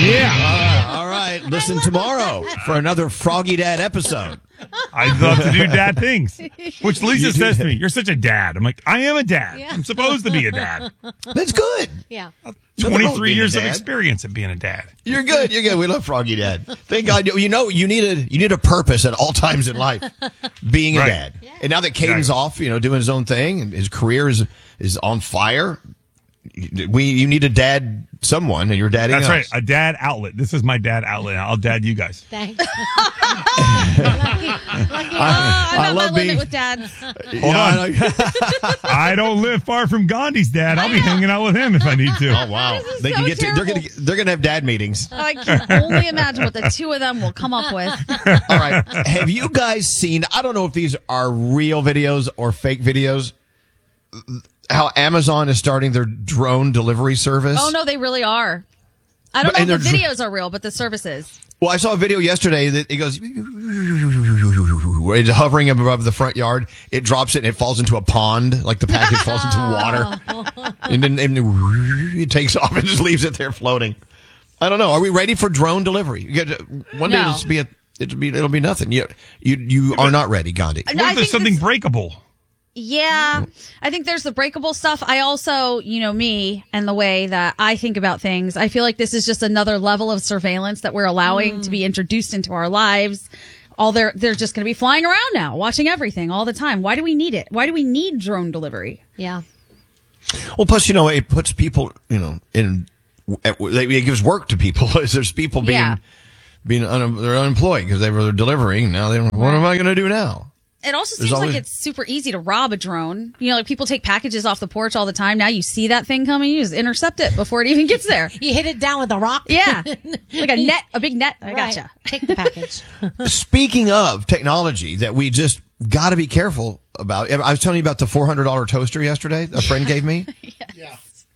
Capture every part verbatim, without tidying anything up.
Yeah. Uh, all right. Listen tomorrow for another Froggy Dad episode. I love to do dad things, which Lisa says to me, "You're such a dad." I'm like, "I am a dad. Yeah. I'm supposed to be a dad." That's good. Yeah. twenty-three years of dad. experience at being a dad. You're good. You're good. We love Froggy Dad. Thank God. You know, you need a you need a purpose at all times in life. Being a Right. dad. And now that Caden's Exactly. off, you know, doing his own thing, and his career is is on fire. We you need a dad, someone, and you're dadding That's us. right. A dad outlet. This is my dad outlet. I'll dad you guys. Thanks. lucky, lucky. I, I'm I at love my being. limit with dads. Hold on. I don't live far from Gandhi's dad. I'll be hanging out with him if I need to. Oh wow! This is They so can get to, they're terrible. gonna get- they're gonna have dad meetings. I can only imagine what the two of them will come up with. All right. Have you guys seen? I don't know if these are real videos or fake videos. How Amazon is starting their drone delivery service. Oh no, they really are. I don't But- and know if the they're videos are real, but the services. Well, I saw a video yesterday that it goes, it's hovering above the front yard. It drops it and it falls into a pond, like the package falls into water. And then and it takes off and just leaves it there floating. I don't know. Are we ready for drone delivery? You get, one day No. it'll be a, it'll be it'll be nothing. You you you are not ready, Gandhi. What No, I if there's think something this- breakable? Yeah, I think there's the breakable stuff. I also, you know, me and the way that I think about things, I feel like this is just another level of surveillance that we're allowing to be introduced into our lives. All they're they're just going to be flying around now, watching everything all the time. Why do we need it? Why do we need drone delivery? Yeah. Well, plus, you know, it puts people, you know, in, it gives work to people. There's people being, Yeah. being un, they're unemployed because they were delivering. Now they don't, what am I going to do now? It also There's seems always- like it's super easy to rob a drone. You know, like people take packages off the porch all the time. Now you see that thing coming, you just intercept it before it even gets there. You hit it down with a rock. Yeah, like a net, a big net. I Right. gotcha. Take the package. Speaking of technology that we just got to be careful about, I was telling you about the four hundred dollars toaster yesterday a friend gave me. Yeah.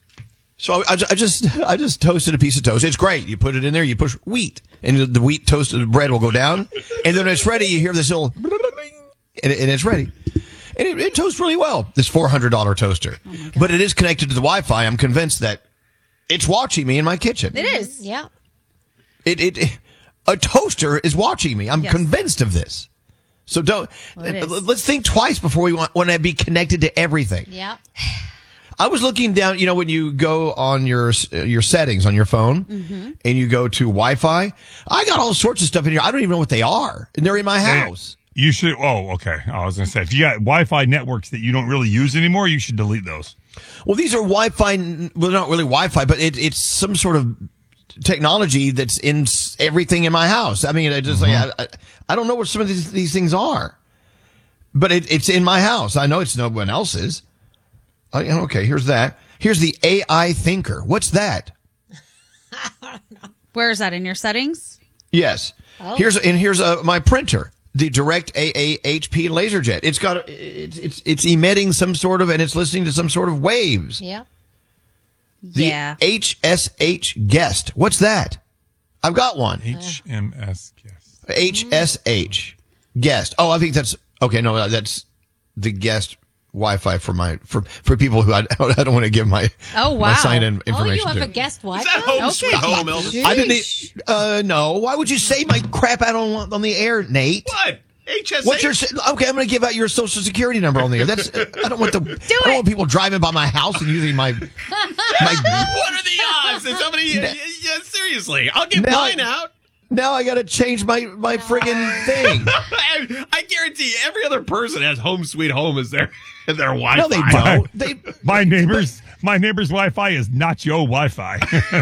So I, I just I just toasted a piece of toast. It's great. You put it in there, you push wheat, and the wheat toasted bread will go down. And then when it's ready, you hear this little, and, and it's ready. And it, it toasts really well, this four hundred dollars toaster. But it is connected to the Wi-Fi. I'm convinced that it's watching me in my kitchen. It is. Yeah. It, it, it a toaster is watching me. I'm Yes. convinced of this. So don't. Well, it is. Let's think twice before we want want to be connected to everything. Yeah. I was looking down. You know, when you go on your your settings on your phone Mm-hmm. and you go to Wi-Fi, I got all sorts of stuff in here. I don't even know what they are, and they're in my house. You should. Oh, okay. I was going to say, if you got Wi-Fi networks that you don't really use anymore, you should delete those. Well, these are Wi-Fi. Well, not really Wi-Fi, but it, it's some sort of technology that's in s- everything in my house. I mean, I just like I, I, I don't know what some of these, these things are, but it, it's in my house. I know it's no one else's. Oh, yeah, okay, here's that. Here's the A I thinker. What's that? Where is that in your settings? Yes. Oh. Here's and here's uh, my printer, the Direct A A H P LaserJet. It's got a- it's it's it's emitting some sort of and it's listening to some sort of waves. Yeah. The Yeah. H S H Guest. What's that? I've got one. H M S, yes. H S H Guest. Oh, I think that's okay. No, that's the guest Wi-Fi for my for for people who I, I don't want to give my Oh, my wow. sign in Oh, you information have to. a guest wife. Is that home Okay. sweet home, Elvis? I didn't. e- Uh, no. Why would you say my crap out on on the air, Nate? What? H S H? What's your okay? I'm going to give out your social security number on the air. That's I don't want the I don't it. want people driving by my house and using my my. What are the odds that somebody? Yeah, yeah, seriously, I'll give Now- mine out. Now I got to change my my friggin' thing. I, I guarantee every other person has home sweet home as their their Wi-Fi. No, they don't. They My neighbor's my neighbor's Wi-Fi is not your Wi-Fi.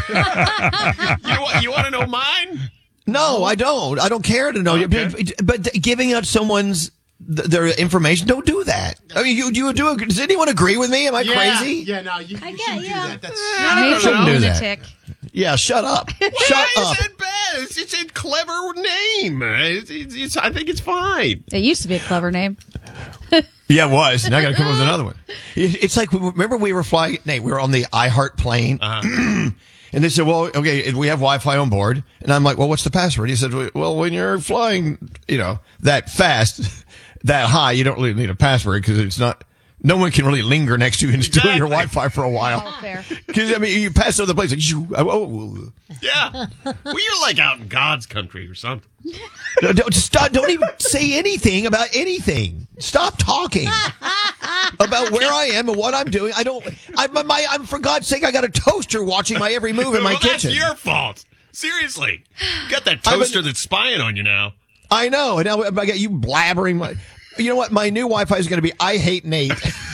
You, wa- you want to know mine? no, I don't. I don't care to know. Okay. But, but giving out someone's th- their information, don't do that. I mean, you you do. Does anyone agree with me? Am I crazy? Yeah, no, you, I you get- shouldn't yeah. do that. That's Maybe shouldn't do that. lunatic. Yeah, shut up. Shut Why up. is it bad? It's just a clever name. It's, it's, it's, I think it's fine. It used to be a clever name. Yeah, it was. Now I got to come up with another one. It- It's like, remember we were flying, Nate, we were on the iHeart plane. Uh-huh. And they said, well, okay, we have Wi-Fi on board. And I'm like, well, what's the password? He said, well, when you're flying, you know, that fast, that high, you don't really need a password because it's not, No one can really linger next to you and steal Exactly. your Wi-Fi for a while. Oh, fair. Because, I mean, you pass other places. Like, shoo, oh, oh. Yeah. Well, you're like out in God's country or something. No, don't, stop, don't even say anything about anything. Stop talking about where I am and what I'm doing. I don't, I, my, my, I'm, for God's sake, I got a toaster watching my every move in my well, kitchen. That's your fault. Seriously. You got that I've toaster been- that's spying on you now. I know. And now I got you blabbering. My, you know what? My new Wi-Fi is going to be, I hate Nate.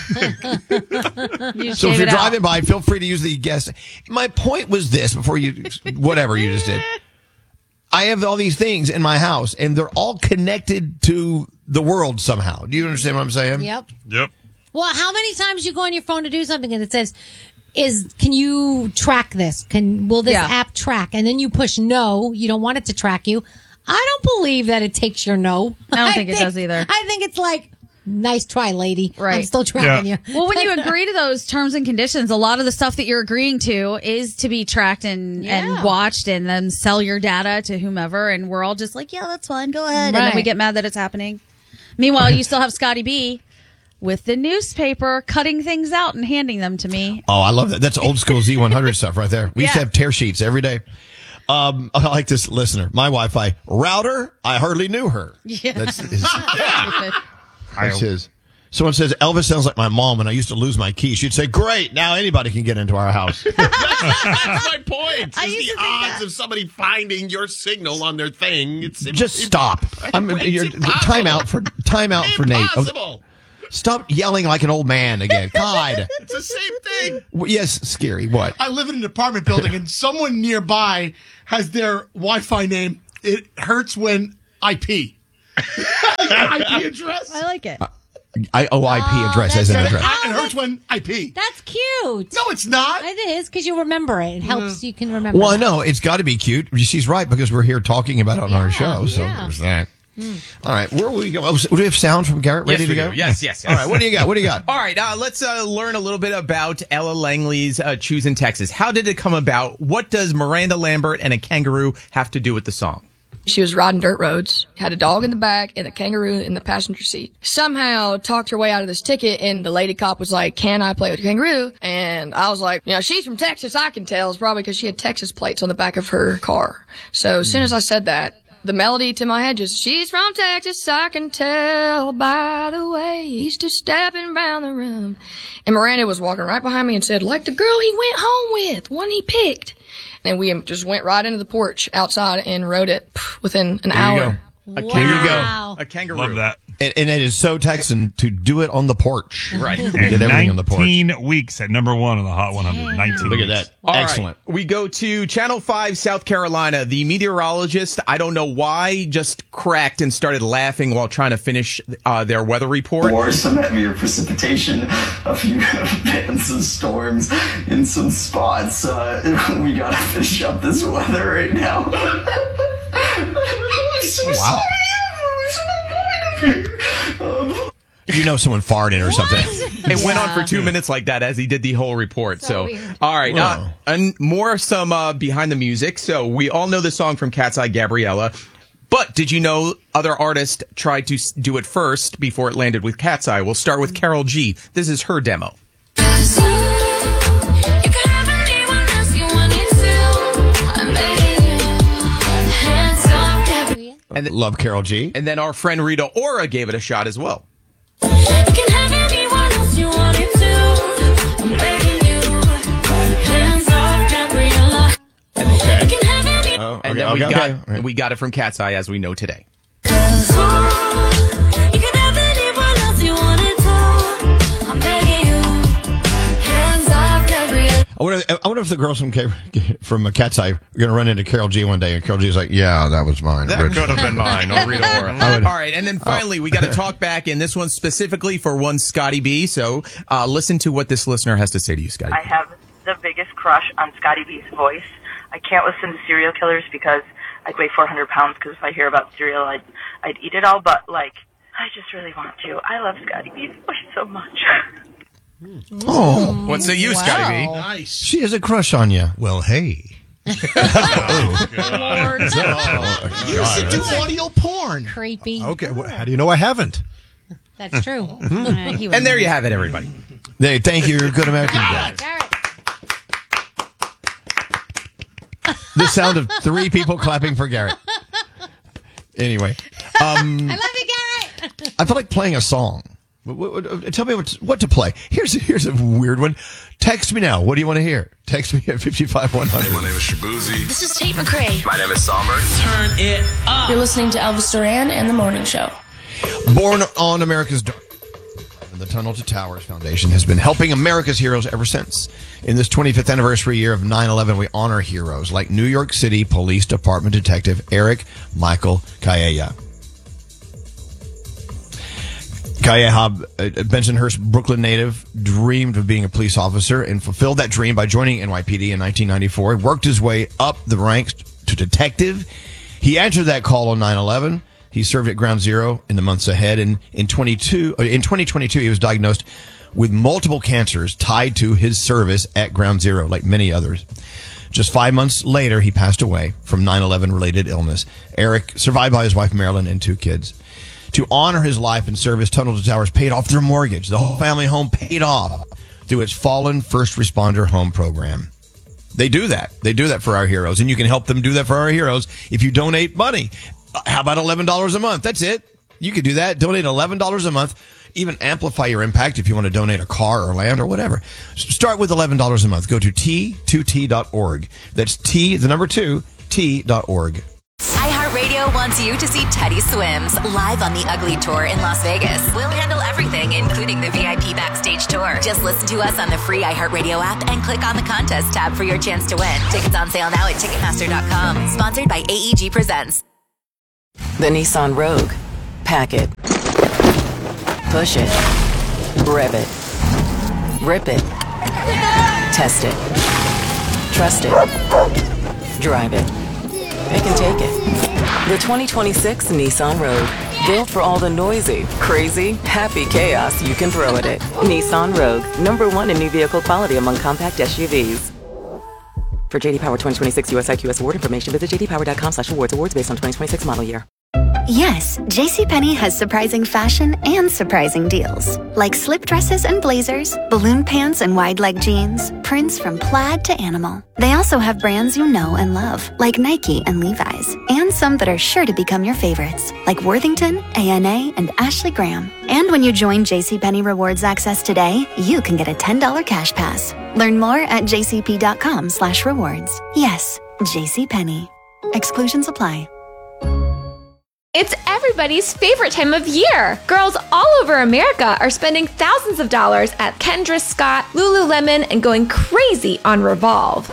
You So shave if you're it out. driving by, feel free to use the guest. My point was this before you, whatever you just did. I have all these things in my house and they're all connected to the world somehow. Do you understand what I'm saying? Yep. Yep. Well, how many times you go on your phone to do something and it says, "Is can you track this? Can will this Yeah. app track?" And then you push no. You don't want it to track you. I don't believe that it takes your no. I don't think it does either. I think it's like, nice try, lady. I'm Right. still tracking Yeah. you. Well, when you agree to those terms and conditions, a lot of the stuff that you're agreeing to is to be tracked and, Yeah. and watched and then sell your data to whomever. And we're all just like, yeah, that's fine. Go ahead. And then we Right. get mad that it's happening. Meanwhile, you still have Scotty B with the newspaper cutting things out and handing them to me. Oh, I love that. That's old school Z one hundred stuff right there. We used to Yeah. have tear sheets every day. Um, I like this listener. My Wi-Fi router, I hardly knew her. Yeah. That's his. Stupid. That's his. Someone says, Elvis sounds like my mom when I used to lose my key. She'd say, great, now anybody can get into our house. That's my point. I Is used the to think odds that. of somebody finding your signal on their thing. It's Just stop. I'm, It's you're, impossible. time out for, time out for Nate. Oh, Impossible. stop yelling like an old man again. God. It's the same thing. Well, yes, scary. What? I live in an apartment building, and someone nearby has their Wi-Fi name. It hurts when I pee. I P address. I like it. I O I P address as an that's- address. It hurts when I pee. That's cute. No, it's not. It is because you remember it. It helps you can remember. Well, I that. know it's got to be cute. She's right because we're here talking about it on our Yeah, show. So yeah. there's that. All right, where will we go? Oh, so- do we have sound from Garrett ready Yes, to we go? do. Yes, yes, yes. All right, what do you got? What do you got? All right, uh, let's uh, learn a little bit about Ella Langley's uh, Choosing Texas. How did it come about? What does Miranda Lambert and a kangaroo have to do with the song? She was riding dirt roads, had a dog in the back and a kangaroo in the passenger seat. Somehow talked her way out of this ticket, and the lady cop was like, "Can I play with your kangaroo?" And I was like, you know, she's from Texas, I can tell. It's probably because she had Texas plates on the back of her car. So as soon as I said that, the melody to my head just, "She's from Texas, I can tell by the way he's just stepping around the room." And Miranda was walking right behind me and said, "Like the girl he went home with, one he picked." And we just went right into the porch outside and wrote it within an There you hour. go. Wow. There you go. A kangaroo. Love that. And, and it is so Texan to do it on the porch. Right. Get everything on the porch. nineteen weeks at number one on the Hot one hundred. nineteen Look at weeks. that. All right, Excellent. We go to Channel five, South Carolina. The meteorologist, I don't know why, just cracked and started laughing while trying to finish uh, their weather report. Or some heavier precipitation, a few bands of storms in some spots. Uh, we gotta finish up this weather right now. Wow. You know someone farted or something. It went on for two minutes like that as he did the whole report. So, So weird. all right, uh, Wow. and more some uh, behind the music. So we all know the song from Cat's Eye, Gabriella. But did you know other artists tried to s- do it first before it landed with Cat's Eye? We'll start with Carol G. This is her demo. And love Carol G. And then our friend Rita Ora gave it a shot as well. Oh, And then we got we got it from Cat's Eye as we know today. I wonder, I wonder if the girls from Ca- from Cat's Eye are going to run into Carol G one day, and Carol G's like, "Yeah, that was mine." That could have been mine. Or Rita Ora. I would- All right, and then finally we got to talk back, and this one's specifically for one Scotty B. So uh, listen to what this listener has to say to you, Scotty. I have the biggest crush on Scotty B's voice. I can't listen to serial killers because I'd weigh four hundred pounds, because if I hear about cereal, I'd, I'd eat it all, but, like, I just really want to. I love Scotty B's voice so much. Oh, What's it you, Scotty B? Nice. she has a crush on you. Well, hey. You used to do audio porn. Creepy. Okay, well, how do you know I haven't? That's true. And there you have it, everybody. Hey, thank you, Good American Dad. The sound of three people clapping for Garrett. Anyway, um, I love you, Garrett. I feel like playing a song. What, what, what, tell me what to, what to play. Here's here's a weird one. Text me now. What do you want to hear? Text me at fifty-five one hundred. My name is Shabuzi. This is Tate McRae. My name is Somber. Turn it up. You're listening to Elvis Duran and The Morning Show. Born on America's Dark. The Tunnel to Towers Foundation has been helping America's heroes ever since. In this twenty-fifth anniversary year of nine eleven, we honor heroes like New York City Police Department Detective Eric Michael Calleja. Calleja, a Bensonhurst, Brooklyn native, dreamed of being a police officer and fulfilled that dream by joining N Y P D in nineteen ninety-four. He worked his way up the ranks to detective. He answered that call on nine eleven. He served at Ground Zero in the months ahead, and in twenty-two, in twenty twenty-two, he was diagnosed with multiple cancers tied to his service at Ground Zero, like many others. Just five months later, he passed away from nine eleven related illness. Eric, survived by his wife Marilyn and two kids. To honor his life and service, Tunnel to Towers paid off their mortgage. The whole family home paid off through its Fallen First Responder Home Program. They do that. They do that for our heroes, and you can help them do that for our heroes if you donate money. How about eleven dollars a month? That's it. You could do that. Donate eleven dollars a month. Even amplify your impact if you want to donate a car or land or whatever. Start with eleven dollars a month. Go to T two T dot org. That's T, the number two, T dot org. iHeartRadio wants you to see Teddy Swims live on the Ugly Tour in Las Vegas. We'll handle everything, including the V I P backstage tour. Just listen to us on the free iHeartRadio app and click on the contest tab for your chance to win. Tickets on sale now at Ticketmaster dot com. Sponsored by A E G Presents. The Nissan Rogue. Pack it. Push it. Rev it. Rip it. Test it. Trust it. Drive it. They can take it. The twenty twenty-six Nissan Rogue. Built for all the noisy, crazy, happy chaos you can throw at it. Nissan Rogue. Number one in new vehicle quality among compact S U Vs. For J D Power twenty twenty-six U S I Q S award information, visit j d power dot com slash awards. Awards based on twenty twenty-six model year. Yes, JCPenney has surprising fashion and surprising deals. Like slip dresses and blazers, balloon pants and wide leg jeans, prints from plaid to animal. They also have brands you know and love, like Nike and Levi's, and some that are sure to become your favorites, like Worthington, A N A, and Ashley Graham. And when you join JCPenney Rewards Access today, you can get a ten dollars cash pass. Learn more at j c p dot com slash rewards. Yes, JCPenney. Exclusions apply. It's everybody's favorite time of year. Girls all over America are spending thousands of dollars at Kendra Scott, Lululemon, and going crazy on Revolve.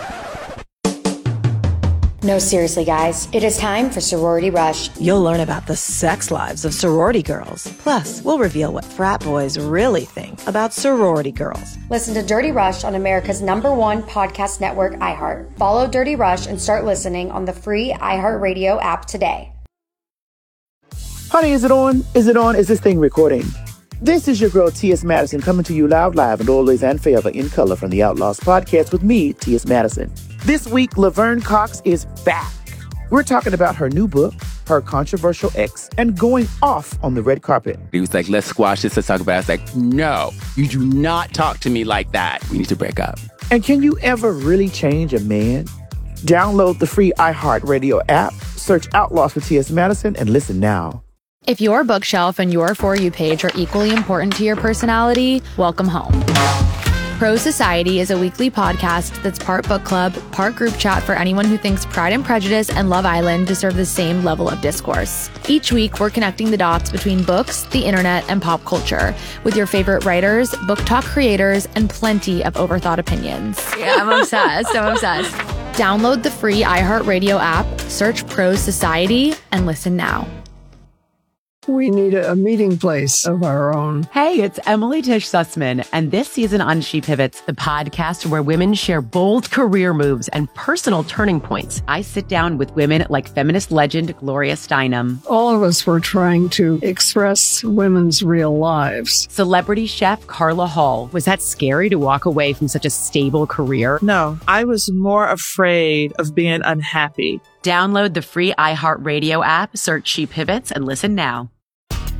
No, seriously, guys. It is time for Sorority Rush. You'll learn about the sex lives of sorority girls. Plus, we'll reveal what frat boys really think about sorority girls. Listen to Dirty Rush on America's number one podcast network, iHeart. Follow Dirty Rush and start listening on the free iHeartRadio app today. Honey, is it on? Is it on? Is this thing recording? This is your girl, T S. Madison, coming to you loud, live, and always and forever in color from the Outlaws podcast with me, T S. Madison. This week, Laverne Cox is back. We're talking about her new book, her controversial ex, and going off on the red carpet. He was like, let's squash this, let's talk about it. I was like, no, you do not talk to me like that. We need to break up. And can you ever really change a man? Download the free iHeartRadio app, search Outlaws with T S. Madison, and listen now. If your bookshelf and your For You page are equally important to your personality, welcome home. Pro Society is a weekly podcast that's part book club, part group chat for anyone who thinks Pride and Prejudice and Love Island deserve the same level of discourse. Each week, we're connecting the dots between books, the internet, and pop culture with your favorite writers, book talk creators, and plenty of overthought opinions. Yeah, I'm obsessed. I'm obsessed. Download the free iHeartRadio app, search Pro Society, and listen now. We need a, a meeting place of our own. Hey, it's Emily Tish Sussman, and this season on She Pivots, the podcast where women share bold career moves and personal turning points. I sit down with women like feminist legend Gloria Steinem. All of us were trying to express women's real lives. Celebrity chef Carla Hall. Was that scary to walk away from such a stable career? No, I was more afraid of being unhappy. Download the free iHeartRadio app, search She Pivots, and listen now.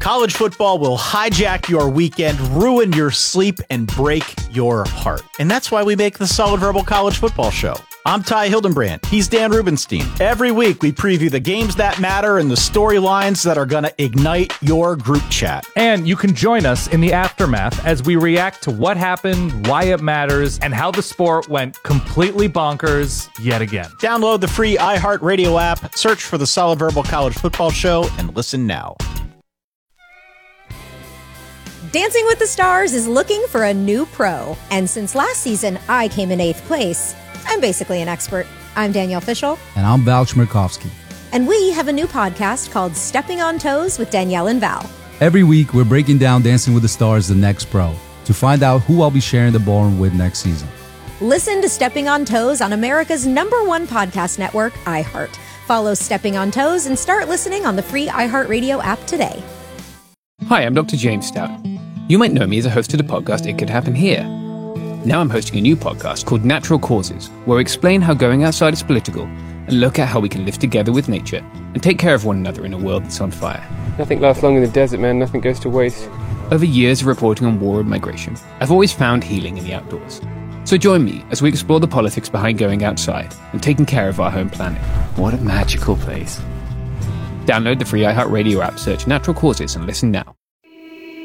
College football will hijack your weekend, ruin your sleep, and break your heart. And that's why we make the Solid Verbal College Football Show. I'm Ty Hildenbrand. He's Dan Rubenstein. Every week, we preview the games that matter and the storylines that are going to ignite your group chat. And you can join us in the aftermath as we react to what happened, why it matters, and how the sport went completely bonkers yet again. Download the free iHeartRadio app, search for the Solid Verbal College Football Show, and listen now. Dancing with the Stars is looking for a new pro. And since last season, I came in eighth place. I'm basically an expert. I'm Danielle Fishel. And I'm Val Chmerkovsky. And we have a new podcast called Stepping on Toes with Danielle and Val. Every week, we're breaking down Dancing with the Stars, the next pro, to find out who I'll be sharing the ballroom with next season. Listen to Stepping on Toes on America's number one podcast network, iHeart. Follow Stepping on Toes and start listening on the free iHeartRadio app today. Hi, I'm Doctor James Stout. You might know me as a host of the podcast It Could Happen Here. Now I'm hosting a new podcast called Natural Causes, where we explain how going outside is political and look at how we can live together with nature and take care of one another in a world that's on fire. Nothing lasts long in the desert, man. Nothing goes to waste. Over years of reporting on war and migration, I've always found healing in the outdoors. So join me as we explore the politics behind going outside and taking care of our home planet. What a magical place. Download the free iHeartRadio app, search Natural Causes, and listen now.